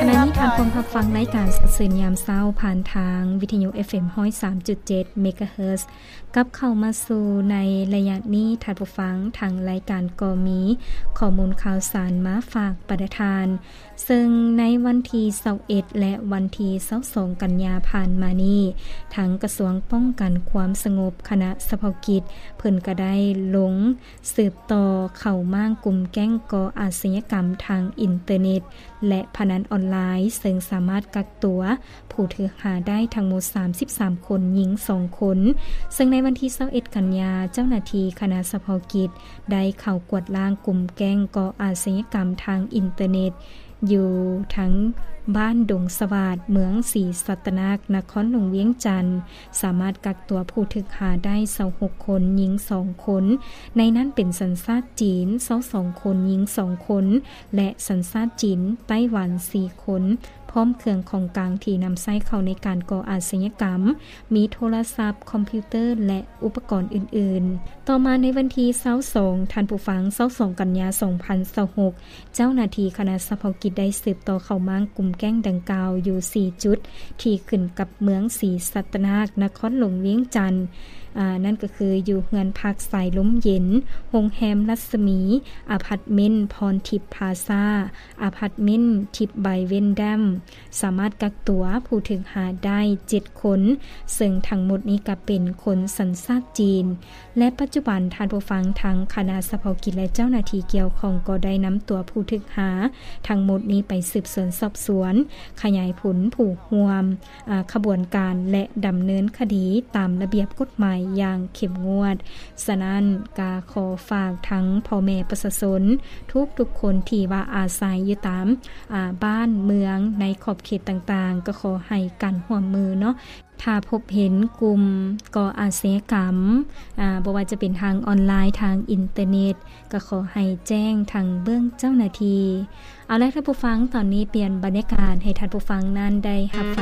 ณะนี้ทางคมรับฟังรายการสื่อยามเช้าผ่านทางวิทยุ FM 103.7 เมกะเฮิรตซ์กับเข้ามาสู่ในระยะนี้ท่านผู้ฟังทางรายการก็มีข้อมูลข่าวสารมาฝากประทานซึ่งในวันที่21และวันที่22กันยาผ่านมานี้ทางกระทรวงป้องกันความสงบคณะเฉพาะกิจเพิ่นก็ได้ลงสืบต่อเข้าม่างกลุ่มแก๊งก่ออาชญากรรมทางอินเทอร์เน็ตและพนันออนไลน์ซึ่งสามารถกักตัวผู้ถูกหาได้ทั้งหมด33คนหญิง2คนซึ่งในวันที่21กันยาเจ้าหน้าที่คณะเฉพาะกิจได้เข้ากวดล้างกลุ่มแก๊งก่ออาชญากรรมทางอินเทอร์เน็ตอยู่ทั้งบ้านดงสวัสดิ์เมืองศรีสัตนานครหลวงเวียงจันทน์สามารถกักตัวผู้ถูกหาได้26คนหญิง2คนในนั้นเป็นสัญชาติจีน22คนหญิง2คนและสัญชาติจีนไต้หวัน4คนพร้อมเครื่องของกลางที่นำใช้เข้าในการก่ออาชญากรรมมีโทรศัพท์คอมพิวเตอร์และอุปกรณ์อื่นๆต่อมาในวันที่22ท่านผู้ฟัง22กันยายน2026เจ้าหน้าที่คณะเฉพาะกิจได้สืบต่อเข้ามากลุ่มแก๊งดังกล่าวอยู่4จุดที่ขึ้นกับเมืองศรีสัตนานครหลวงเวียงจันทน์นั่นก็คืออยู่เฮือนพักสายลมเย็นโรงแรมรัศมีอพาร์ตเมนต์พรทิพย์พลาซ่าอพาร์ตเมนต์ทิพย์ไบเวนแดมสามารถกักตัวผู้ถูกหาได้7คนซึ่งทั้งหมดนี้ก็เป็นคนสัญชาติจีนและปัจจุบันท่านผู้ฟังทางคณะเฉพาะกิจและเจ้าหน้าที่เกี่ยวข้องก็ได้นำตัวผู้ถูกหาทั้งหมดนี้ไปสืบสวนสอบสวนขยายผลผู้ร่วมขบวนการและดำเนินคดีตามระเบียบกฎหมายอย่างเข้มงวดฉะนั้นกาขอฝากทั้งพ่อแม่ประชาชนทุกคนที่ว่าอาศัยอยู่ตามบ้านเมืองในขอบเขตต่างๆก็ขอให้กันร่วมมือเนาะถ้าพบเห็นกลุ่มก่ออาชญากรรมบ่ว่าจะเป็นทางออนไลน์ทางอินเทอร์เน็ตก็ขอให้แจ้งทางเบื้องเจ้าหน้าที่เอาล่ะท่านผู้ฟังตอนนี้เปลี่ยนบรรยากาศให้ท่านผู้ฟังนั้นได้รับฟัง